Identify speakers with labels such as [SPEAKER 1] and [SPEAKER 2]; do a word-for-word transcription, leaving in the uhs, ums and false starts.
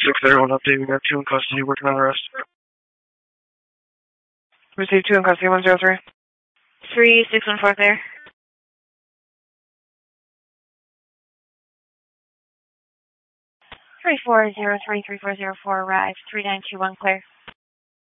[SPEAKER 1] six zero one update. We got two in custody working on arrest. Receive two in custody, one zero three.
[SPEAKER 2] three six one four clear. three four zero three three four zero four arrived. three nine two one clear.